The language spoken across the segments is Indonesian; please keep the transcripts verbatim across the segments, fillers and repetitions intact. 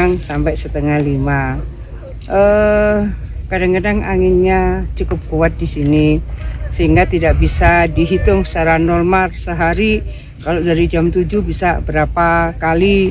enam sampai setengah lima. Uh, kadang-kadang anginnya cukup kuat di sini sehingga tidak bisa dihitung secara normal sehari. Kalau dari jam tujuh bisa berapa kali.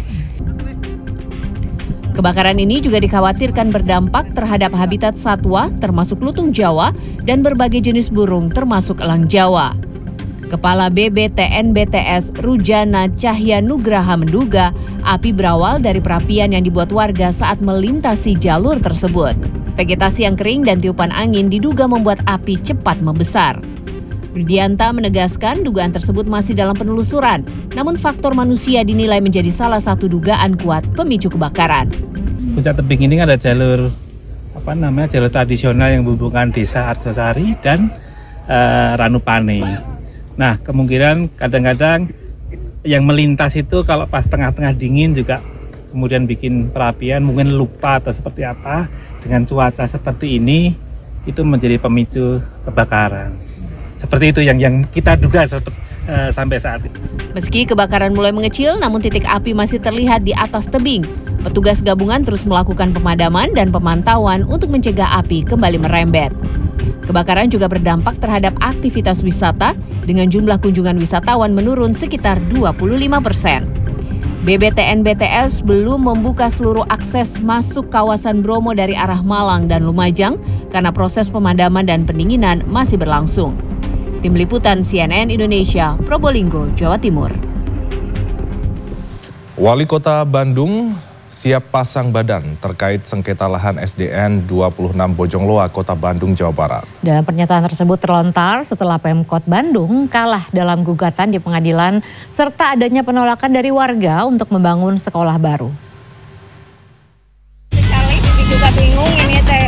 Kebakaran ini juga dikhawatirkan berdampak terhadap habitat satwa termasuk lutung Jawa dan berbagai jenis burung termasuk elang Jawa. Kepala B B T N B T S Rujana Cahya Nugraha menduga api berawal dari perapian yang dibuat warga saat melintasi jalur tersebut. Vegetasi yang kering dan tiupan angin diduga membuat api cepat membesar. Rudianta menegaskan dugaan tersebut masih dalam penelusuran, namun faktor manusia dinilai menjadi salah satu dugaan kuat pemicu kebakaran. Puncak tebing ini ada jalur apa namanya jalur tradisional yang menghubungkan desa Arjosari dan uh, Ranupane. Nah, kemungkinan kadang-kadang yang melintas itu kalau pas tengah-tengah dingin juga kemudian bikin perapian, mungkin lupa atau seperti apa, dengan cuaca seperti ini itu menjadi pemicu kebakaran. Seperti itu yang yang kita duga seperti, uh, sampai saat ini. Meski kebakaran mulai mengecil, namun titik api masih terlihat di atas tebing. Petugas gabungan terus melakukan pemadaman dan pemantauan untuk mencegah api kembali merembet. Kebakaran juga berdampak terhadap aktivitas wisata dengan jumlah kunjungan wisatawan menurun sekitar dua puluh lima persen. B B T N B T S belum membuka seluruh akses masuk kawasan Bromo dari arah Malang dan Lumajang karena proses pemadaman dan pendinginan masih berlangsung. Tim Liputan C N N Indonesia, Probolinggo, Jawa Timur. Wali Kota Bandung siap pasang badan terkait sengketa lahan S D N dua puluh enam Bojongloa, Kota Bandung, Jawa Barat. Dan pernyataan tersebut terlontar setelah Pemkot Bandung kalah dalam gugatan di pengadilan serta adanya penolakan dari warga untuk membangun sekolah baru. Juga bingung ini teh.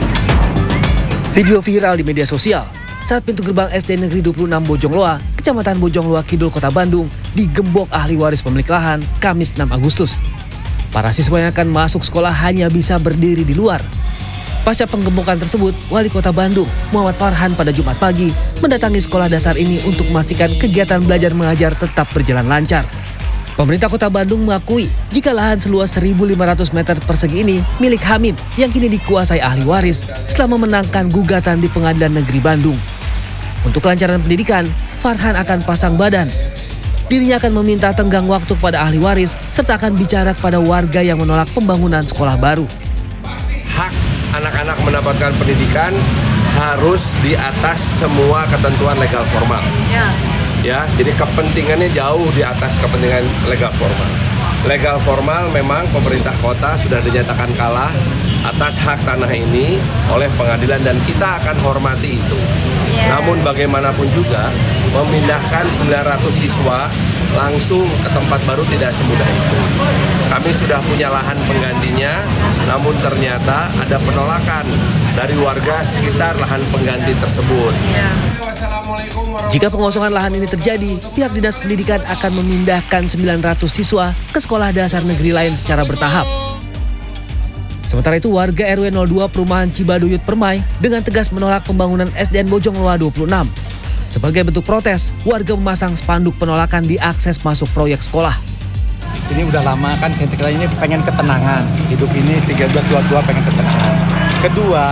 Video viral di media sosial saat pintu gerbang S D N Negeri dua puluh enam Bojongloa, Kecamatan Bojongloa Kidul, Kota Bandung, digembok ahli waris pemilik lahan Kamis enam Agustus. Para siswa yang akan masuk sekolah hanya bisa berdiri di luar. Pasca penggembokan tersebut, Wali Kota Bandung, Muhammad Farhan pada Jumat pagi mendatangi sekolah dasar ini untuk memastikan kegiatan belajar mengajar tetap berjalan lancar. Pemerintah Kota Bandung mengakui jika lahan seluas seribu lima ratus meter persegi ini milik Hamim yang kini dikuasai ahli waris setelah memenangkan gugatan di Pengadilan Negeri Bandung. Untuk kelancaran pendidikan, Farhan akan pasang badan. Dirinya akan meminta tenggang waktu kepada ahli waris serta akan bicara kepada warga yang menolak pembangunan sekolah baru. Hak anak-anak mendapatkan pendidikan harus di atas semua ketentuan legal formal. Ya. Ya, jadi kepentingannya jauh di atas kepentingan legal formal. Legal formal memang pemerintah kota sudah dinyatakan kalah atas hak tanah ini oleh pengadilan dan kita akan hormati itu. Yeah. Namun bagaimanapun juga memindahkan sembilan ratus siswa langsung ke tempat baru tidak semudah itu. Kami sudah punya lahan penggantinya, namun ternyata ada penolakan dari warga sekitar lahan pengganti tersebut. Yeah. Jika pengosongan lahan ini terjadi, pihak Dinas Pendidikan akan memindahkan sembilan ratus siswa ke sekolah dasar negeri lain secara bertahap. Sementara itu, warga R W nol dua Perumahan Cibaduyut Permai dengan tegas menolak pembangunan S D N Bojongloa dua puluh enam. Sebagai bentuk protes, warga memasang spanduk penolakan di akses masuk proyek sekolah. Ini udah lama kan kita ini pengen ketenangan. Hidup ini tiga belas tua-tua pengen ketenangan. Kedua,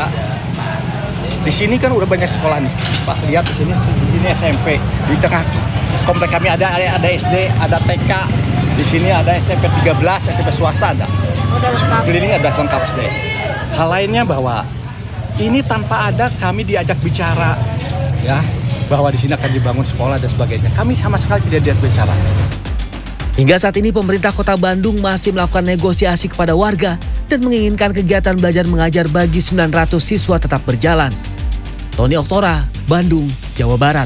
di sini kan udah banyak sekolah nih. Pak, lihat di sini, di sini S M P. Di tengah komplek kami ada ada S D, ada T K. Di sini ada S M P tiga belas, S M P swasta ada. Keliling ada lengkap S D. Hal lainnya bahwa ini tanpa ada kami diajak bicara, ya, bahwa di sini akan dibangun sekolah dan sebagainya. Kami sama sekali tidak diajak bicara. Hingga saat ini pemerintah Kota Bandung masih melakukan negosiasi kepada warga dan menginginkan kegiatan belajar mengajar bagi sembilan ratus siswa tetap berjalan. Tony Oktora, Bandung, Jawa Barat.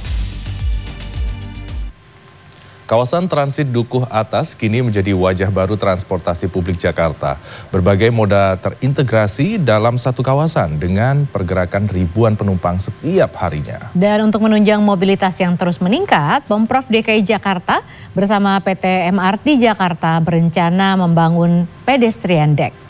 Kawasan transit Dukuh Atas kini menjadi wajah baru transportasi publik Jakarta. Berbagai moda terintegrasi dalam satu kawasan dengan pergerakan ribuan penumpang setiap harinya. Dan untuk menunjang mobilitas yang terus meningkat, Pemprov D K I Jakarta bersama P T M R T Jakarta berencana membangun pedestrian deck.